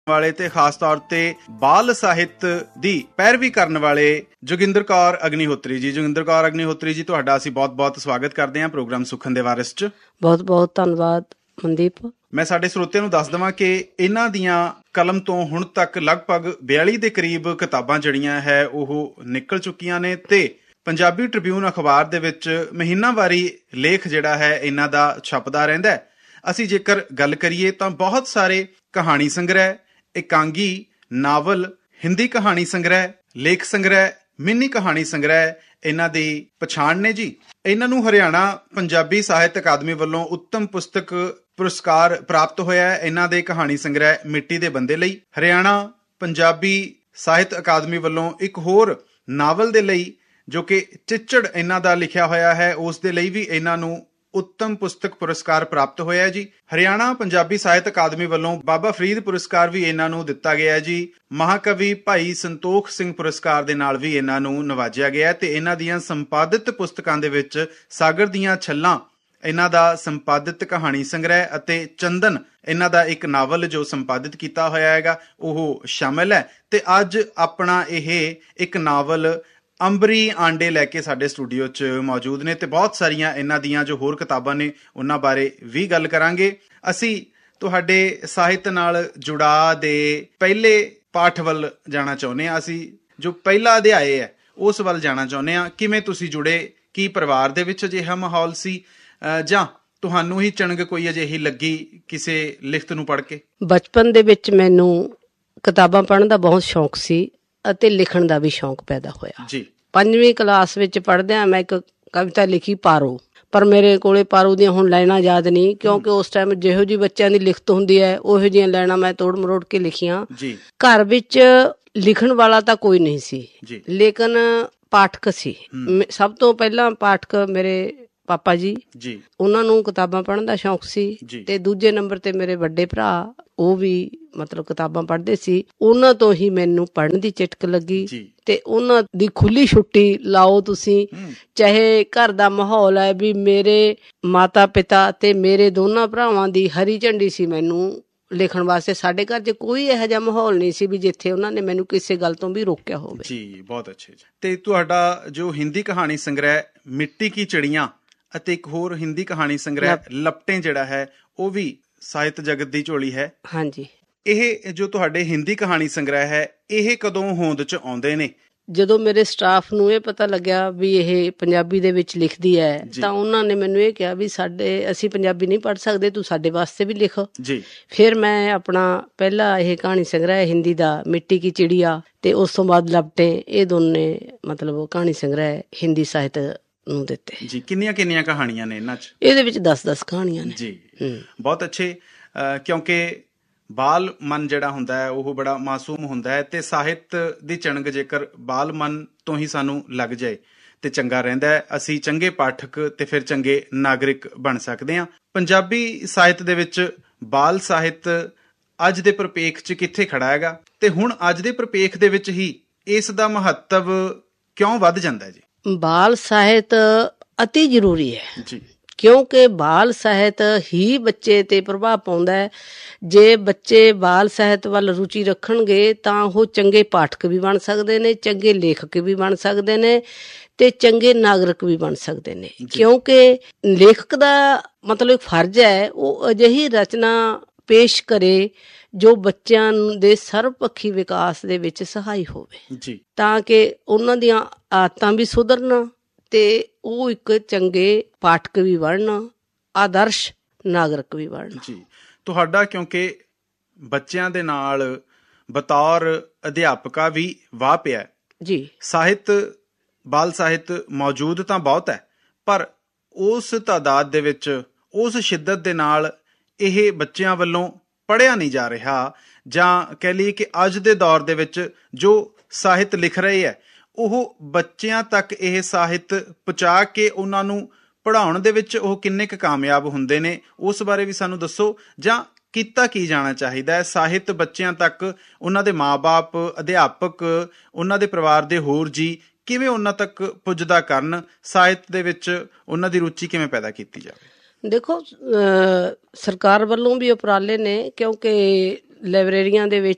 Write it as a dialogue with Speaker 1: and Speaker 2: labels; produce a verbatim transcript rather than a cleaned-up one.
Speaker 1: ਵਾਲੇ ਤੇ ਖਾਸ ਤੌਰ ਤੇ ਬਾਲ ਸਾਹਿਤ ਦੀ ਪੈਰਵੀ ਕਰਨ ਵਾਲੇ ਜੋਗਿੰਦਰ ਕੌਰ ਅਗਨੀਹੋਤਰੀ ਜੀ। ਜੋਗਿੰਦਰ ਕੌਰ ਅਗਨੀਹੋਤਰੀ ਜੀ, ਤੁਹਾਡਾ ਅਸੀਂ ਬਹੁਤ ਬਹੁਤ ਸਵਾਗਤ ਕਰਦੇ ਹਾਂ ਪ੍ਰੋਗਰਾਮ ਸੁਖਨ ਦੇ ਵਾਰਿਸ ਚ। ਬਹੁਤ ਬਹੁਤ ਧੰਨਵਾਦ ਮਨਦੀਪ। ਮੈਂ ਸਾਡੇ ਸਰੋਤਿਆਂ ਨੂੰ ਦੱਸ ਦੇਵਾਂ ਕਿ ਇਹਨਾਂ ਦੀਆਂ ਕਲਮ ਤੋਂ ਹੁਣ ਤੱਕ ਲਗਭਗ ਬਿਆਲੀ ਦੇ ਕਰੀਬ ਕਿਤਾਬਾਂ ਜਿਹੜੀਆਂ ਹੈ ਉਹ ਨਿਕਲ ਚੁੱਕੀਆਂ ਨੇ ਤੇ ਪੰਜਾਬੀ ਟ੍ਰਿਬਿਊਨ ਅਖਬਾਰ ਦੇ ਵਿੱਚ ਮਹੀਨਾਵਾਰੀ ਲੇਖ ਜਿਹੜਾ ਹੈ ਇਹਨਾਂ ਦਾ ਛਪਦਾ ਰਹਿੰਦਾ ਹੈ। ਅਸੀਂ ਜੇਕਰ ਗੱਲ ਕਰੀਏ ਤਾਂ ਬਹੁਤ ਸਾਰੇ ਕਹਾਣੀ ਸੰਗ੍ਰਹਿ, ਇਕਾਂਗੀ, ਨਾਵਲ, ਹਿੰਦੀ ਕਹਾਣੀ ਸੰਗ੍ਰਹਿ, ਲੇਖ ਸੰਗ੍ਰਹਿ, ਮਿੰਨੀ ਕਹਾਣੀ ਸੰਗ੍ਰਹਿ ਇਹਨਾਂ ਦੀ ਪਛਾਣ ਨੇ ਜੀ। ਇਹਨਾਂ ਨੂੰ ਹਰਿਆਣਾ ਪੰਜਾਬੀ ਸਾਹਿਤ ਅਕਾਦਮੀ ਵੱਲੋਂ ਉੱਤਮ ਪੁਸਤਕ ਪੁਰਸਕਾਰ ਪ੍ਰਾਪਤ ਹੋਇਆ ਹੈ ਇਹਨਾਂ ਦੇ ਕਹਾਣੀ ਸੰਗ੍ਰਹਿ ਮਿੱਟੀ ਦੇ ਬੰਦੇ ਲਈ। ਹਰਿਆਣਾ ਪੰਜਾਬੀ ਸਾਹਿਤ ਅਕਾਦਮੀ ਵੱਲੋਂ ਇੱਕ ਹੋਰ ਨਾਵਲ ਦੇ ਲਈ ਜੋ ਕਿ ਚਿੱਚੜ ਇਹਨਾਂ ਦਾ ਲਿਖਿਆ ਹੋਇਆ ਹੈ, ਉਸ ਦੇ ਲਈ ਵੀ ਇਹਨਾਂ ਨੂੰ ਉੱਤਮ ਪੁਸਤਕ ਪੁਰਸਕਾਰ ਪ੍ਰਾਪਤ ਹੋਇਆ ਜੀ। ਹਰਿਆਣਾ ਪੰਜਾਬੀ ਸਾਹਿਤ ਅਕਾਦਮੀ ਵੱਲੋਂ ਬਾਬਾ ਫਰੀਦ ਪੁਰਸਕਾਰ ਵੀ ਇਹਨਾਂ ਨੂੰ ਦਿੱਤਾ ਗਿਆ ਜੀ। ਮਹਾਕਵੀ ਭਾਈ ਸੰਤੋਖ ਸਿੰਘ ਪੁਰਸਕਾਰ ਦੇ ਨਾਲ ਵੀ ਇਹਨਾਂ ਨੂੰ ਨਵਾਜਿਆ ਗਿਆ ਤੇ ਇਹਨਾਂ ਦੀਆਂ ਸੰਪਾਦਿਤ ਪੁਸਤਕਾਂ ਦੇ ਵਿੱਚ ਸਾਗਰ ਦੀਆਂ ਛੱਲਾਂ ਇਹਨਾਂ ਦਾ ਸੰਪਾਦਿਤ ਕਹਾਣੀ ਸੰਗ੍ਰਹਿ ਅਤੇ ਚੰਦਨ ਇਹਨਾਂ ਦਾ ਇੱਕ ਨਾਵਲ ਜੋ ਸੰਪਾਦਿਤ ਕੀਤਾ ਹੋਇਆ ਹੈਗਾ ਉਹ ਸ਼ਾਮਿਲ ਹੈ। ਤੇ ਅੱਜ ਆਪਣਾ ਇਹ ਇੱਕ ਨਾਵਲ ਅੰਬਰੀ ਆਂਡੇ ਲੈ ਕੇ ਸਾਡੇ ਸਟੂਡੀਓ 'ਚ ਮੌਜੂਦ ਨੇ ਤੇ ਬਹੁਤ ਸਾਰੀਆਂ ਇਹਨਾਂ ਦੀਆਂ ਜੋ ਹੋਰ ਕਿਤਾਬਾਂ ਨੇ ਉਹਨਾਂ ਬਾਰੇ ਵੀ ਗੱਲ ਕਰਾਂਗੇ। ਅਸੀਂ ਤੁਹਾਡੇ ਸਾਹਿਤ ਨਾਲ ਜੁੜਾਅ ਦੇ ਪਹਿਲੇ ਪਾਠ ਵੱਲ ਜਾਣਾ ਚਾਹੁੰਦੇ ਹਾਂ। ਅਸੀਂ ਜੋ ਪਹਿਲਾ ਅਧਿਆਏ ਹੈ ਉਸ ਵੱਲ ਜਾਣਾ ਚਾਹੁੰਦੇ ਹਾਂ। ਕਿਵੇਂ ਤੁਸੀਂ ਜੁੜੇ? ਕੀ ਪਰਿਵਾਰ ਦੇ ਵਿੱਚ ਅਜਿਹਾ ਮਾਹੌਲ ਸੀ ਜਾਂ ਤੁਹਾਨੂੰ ਹੀ ਚਣਗ ਕੋਈ ਅਜਿਹੀ ਲੱਗੀ ਕਿਸੇ ਲਿਖਤ ਨੂੰ ਪੜ੍ਹ ਕੇ?
Speaker 2: ਬਚਪਨ ਦੇ ਵਿੱਚ ਮੈਨੂੰ ਕਿਤਾਬਾਂ ਪੜ੍ਹਨ ਦਾ ਬਹੁਤ ਸ਼ੌਂਕ ਸੀ ਅਤੇ ਲਿਖਣ ਦਾ ਵੀ ਸ਼ੌਂਕ ਪੈਦਾ ਹੋਇਆ ਜੀ। ਪੰਜਵੀਂ ਕਲਾਸ ਵਿੱਚ ਪੜ੍ਹਦਿਆਂ ਮੈਂ ਇੱਕ ਕਵਿਤਾ ਲਿਖੀ ਪਾਰੋ, ਪਰ ਮੇਰੇ ਕੋਲੇ ਪਾਰੋ ਦੀਆਂ ਹੁਣ ਲਾਈਨਾਂ ਯਾਦ ਨਹੀਂ ਕਿਉਂਕਿ ਉਸ ਟਾਈਮ ਜਿਹੋ ਜਿਹੀ ਬੱਚਿਆਂ ਦੀ ਲਿਖਤ ਹੁੰਦੀ ਹੈ ਉਹੋ ਜਿਹੀਆਂ ਲਾਈਨਾਂ ਮੈਂ ਤੋੜ ਮਰੋੜ ਕੇ ਲਿਖੀਆਂ ਜੀ। ਘਰ ਵਿੱਚ ਲਿਖਣ ਵਾਲਾ ਤਾਂ ਕੋਈ ਨਹੀਂ ਸੀ ਲੇਕਿਨ ਪਾਠਕ ਸੀ। ਸਭ ਤੋਂ ਪਹਿਲਾਂ ਪਾਠਕ ਮੇਰੇ ਪਾਪਾ ਜੀ ਜੀ, ਉਹਨਾਂ ਨੂੰ ਕਿਤਾਬਾਂ ਪੜ੍ਹਨ ਦਾ ਸ਼ੌਂਕ ਸੀ ਤੇ ਦੂਜੇ ਨੰਬਰ ਤੇ ਮੇਰੇ ਵੱਡੇ ਭਰਾ, ਉਹ ਵੀ ਮਤਲਬ ਕਿਤਾਬਾਂ ਪੜ੍ਹਦੇ ਸੀ। ਉਹਨਾਂ ਤੋਂ ਹੀ ਮੈਨੂੰ ਪੜ੍ਹਨ ਦੀ ਚਿਟਕ ਲੱਗੀ ਤੇ ਉਹਨਾਂ ਦੀ ਖੁੱਲੀ ਛੁੱਟੀ ਲਾਓ ਤੁਸੀਂ। ਚਾਹੇ ਘਰ ਦਾ ਮਾਹੌਲ ਹੈ ਵੀ ਮੇਰੇ ਮਾਤਾ ਪਿਤਾ ਤੇ ਮੇਰੇ ਦੋਨਾਂ ਭਰਾਵਾਂ ਦੀ ਹਰੀ ਝੰਡੀ ਸੀ ਮੈਨੂੰ ਲਿਖਣ ਵਾਸਤੇ। ਸਾਡੇ ਘਰ 'ਚ ਕੋਈ ਇਹੋ ਜਿਹਾ ਮਾਹੌਲ ਨਹੀਂ ਸੀ ਵੀ ਜਿੱਥੇ ਉਹਨਾਂ ਨੇ ਮੈਨੂੰ ਕਿਸੇ ਗੱਲ ਤੋਂ ਵੀ ਰੋਕਿਆ ਹੋਵੇ
Speaker 1: ਜੀ। ਬਹੁਤ ਅੱਛੇ ਜੀ। ਤੇ ਤੁਹਾਡਾ ਜੋ ਹਿੰਦੀ ਕਹਾਣੀ ਸੰਗ੍ਰਹਿ ਮਿੱਟੀ ਕੀ ਚਿੜੀਆਂ ਅਤੇ ਇੱਕ ਹੋਰ ਹਿੰਦੀ ਕਹਾਣੀ ਸੰਗ੍ਰਹਿ ਲਪਟੇ ਜਿਹੜਾ ਹੈ ਉਹ ਵੀ ਸਾਹਿਤ ਜਗਤ ਦੀ ਝੋਲੀ ਹੈ। ਹਾਂਜੀ। ਇਹ ਜੋ ਤੁਹਾਡੇ ਹਿੰਦੀ ਕਹਾਣੀ ਸੰਗ੍ਰਹਿ ਹੈ ਇਹ ਕਦੋਂ ਹੋਂਦ 'ਚ ਆਉਂਦੇ ਨੇ?
Speaker 2: ਜਦੋਂ ਮੇਰੇ ਸਟਾਫ ਨੂੰ ਇਹ ਪਤਾ ਲੱਗਿਆ ਵੀ ਇਹ ਪੰਜਾਬੀ ਦੇ ਵਿੱਚ ਲਿਖਦੀ ਹੈ ਤਾਂ ਉਹਨਾਂ ਨੇ ਮੈਨੂੰ ਇਹ ਕਿਹਾ ਵੀ ਸਾਡੇ ਅਸੀਂ ਪੰਜਾਬੀ ਨਹੀਂ ਪੜ੍ਹ ਸਕਦੇ, ਤੂੰ ਸਾਡੇ ਵਾਸਤੇ ਵੀ ਲਿਖ ਜੀ। ਫਿਰ ਮੈਂ ਆਪਣਾ ਪਹਿਲਾ ਇਹ ਕਹਾਣੀ ਸੰਗ੍ਰਹਿ ਹਿੰਦੀ ਦਾ ਮਿੱਟੀ ਕੀ ਚਿੜੀਆ ਤੇ ਉਸ ਤੋਂ ਬਾਅਦ ਲਪਟੇ, ਇਹ ਦੋਨੇ ਮਤਲਬ ਕਹਾਣੀ ਸੰਗ੍ਰਹਿ ਹਿੰਦੀ ਸਾਹਿਤ ਨੂੰ ਦਿੱਤੇ
Speaker 1: ਜੀ। ਕਿੰਨੀਆਂ ਕਿੰਨੀਆਂ ਕਹਾਣੀਆਂ ਨੇ ਇਹਨਾਂ 'ਚ?
Speaker 2: ਇਹਦੇ ਵਿੱਚ ਦਸ ਦਸ ਕਹਾਣੀਆਂ ਨੇ
Speaker 1: ਜੀ। ਬਹੁਤ ਅੱਛੇ। ਕਿਉਂਕਿ ਬਾਲ ਮਨ ਜਿਹੜਾ ਹੁੰਦਾ ਹੈ ਉਹ ਬੜਾ ਮਾਸੂਮ ਹੁੰਦਾ ਹੈ ਤੇ ਸਾਹਿਤ ਦੀ ਚਣਗ ਜੇਕਰ ਬਾਲ ਮਨ ਤੋਂ ਹੀ ਸਾਨੂੰ ਲੱਗ ਜਾਏ ਤੇ ਚੰਗਾ ਰਹਿੰਦਾ ਹੈ। ਅਸੀਂ ਚੰਗੇ ਪਾਠਕ ਤੇ ਫਿਰ ਚੰਗੇ ਨਾਗਰਿਕ ਬਣ ਸਕਦੇ ਹਾਂ। ਪੰਜਾਬੀ ਸਾਹਿਤ ਦੇ ਵਿੱਚ ਬਾਲ ਸਾਹਿਤ ਅੱਜ ਦੇ ਪ੍ਰਪੇਖ 'ਚ ਕਿੱਥੇ ਖੜਾ ਹੈਗਾ ਤੇ ਹੁਣ ਅੱਜ ਦੇ ਪ੍ਰਪੇਖ ਦੇ ਵਿੱਚ ਹੀ ਇਸ ਦਾ ਮਹੱਤਵ ਕਿਉਂ ਵੱਧ ਜਾਂਦਾ ਹੈ ਜੀ?
Speaker 2: ਬਾਲ ਸਾਹਿਤ ਅਤੀ ਜ਼ਰੂਰੀ ਹੈ
Speaker 1: ਜੀ
Speaker 2: ਕਿਉਂਕਿ ਬਾਲ ਸਾਹਿਤ ਹੀ ਬੱਚੇ ਤੇ ਪ੍ਰਭਾਵ ਪਾਉਂਦਾ ਹੈ। ਜੇ ਬੱਚੇ ਬਾਲ ਸਾਹਿਤ ਵੱਲ ਰੁਚੀ ਰੱਖਣਗੇ ਤਾਂ ਉਹ ਚੰਗੇ ਪਾਠਕ ਵੀ ਬਣ ਸਕਦੇ ਨੇ, ਚੰਗੇ ਲੇਖਕ ਵੀ ਬਣ ਸਕਦੇ ਨੇ ਤੇ ਚੰਗੇ ਨਾਗਰਿਕ ਵੀ ਬਣ ਸਕਦੇ ਨੇ। ਕਿਉਂਕਿ ਲੇਖਕ ਦਾ ਮਤਲਬ ਫਰਜ਼ ਹੈ ਉਹ ਅਜਿਹੀ ਰਚਨਾ ਪੇਸ਼ ਕਰੇ ਜੋ ਬੱਚਿਆਂ ਦੇ ਸਰਵਪੱਖੀ ਵਿਕਾਸ ਦੇ ਵਿੱਚ ਸਹਾਈ ਹੋਵੇ ਜੀ, ਤਾਂ ਕਿ ਉਹਨਾਂ ਦੀਆਂ ਆਦਤਾਂ ਵੀ ਸੁਧਰਨ ਤੇ ਉਹ ਇੱਕ ਚੰਗੇ ਪਾਠਕ ਵੀ ਬਣਨ, ਆਦਰਸ਼ ਨਾਗਰਿਕ ਵੀ ਬਣਨ
Speaker 1: ਜੀ। ਤੁਹਾਡਾ ਕਿਉਂਕਿ ਬੱਚਿਆਂ ਦੇ ਨਾਲ ਬਤੌਰ ਅਧਿਆਪਕਾ ਵੀ ਵਾਹ ਪਿਆ
Speaker 2: ਜੀ।
Speaker 1: ਸਾਹਿਤ ਬਾਲ ਸਾਹਿਤ ਮੌਜੂਦ ਤਾਂ ਬਹੁਤ ਹੈ ਪਰ ਉਸ ਤਾਦਾਦ ਦੇ ਵਿੱਚ ਉਸ ਸ਼ਿੱਦਤ ਦੇ ਨਾਲ ਇਹ ਬੱਚਿਆਂ ਵੱਲੋਂ ਪੜ੍ਹਿਆ ਨਹੀਂ ਜਾ ਰਿਹਾ, ਜਾਂ ਕਹਿ ਲਈਏ ਕਿ ਅੱਜ ਦੇ ਦੌਰ ਦੇ ਵਿੱਚ ਜੋ ਸਾਹਿਤ ਲਿਖ ਰਹੇ ਹੈ ਉਹ ਬੱਚਿਆਂ ਤੱਕ ਇਹ ਸਾਹਿਤ ਪਹੁੰਚਾ ਕੇ ਉਹਨਾਂ ਨੂੰ ਪੜ੍ਹਾਉਣ ਦੇ ਵਿੱਚ ਉਹ ਕਿੰਨੇ ਕੁ ਕਾਮਯਾਬ ਹੁੰਦੇ ਨੇ, ਉਸ ਬਾਰੇ ਵੀ ਸਾਨੂੰ ਦੱਸੋ। ਜਾਂ ਕੀਤਾ ਕੀ ਜਾਣਾ ਚਾਹੀਦਾ ਹੈ ਸਾਹਿਤ ਬੱਚਿਆਂ ਤੱਕ, ਉਹਨਾਂ ਦੇ ਮਾਂ-ਬਾਪ, ਅਧਿਆਪਕ, ਉਹਨਾਂ ਦੇ ਪਰਿਵਾਰ ਦੇ ਹੋਰ ਜੀ ਕਿਵੇਂ ਉਹਨਾਂ ਤੱਕ ਪੁੱਜਦਾ ਕਰਨ, ਸਾਹਿਤ ਦੇ ਵਿੱਚ ਉਹਨਾਂ ਦੀ ਰੁਚੀ ਕਿਵੇਂ ਪੈਦਾ ਕੀਤੀ ਜਾਵੇ?
Speaker 2: ਦੇਖੋ ਸਰਕਾਰ ਵੱਲੋਂ ਵੀ ਉਪਰਾਲੇ ਨੇ ਕਿਉਂਕਿ ਲਾਇਬ੍ਰੇਰੀਆਂ ਦੇ ਵਿੱਚ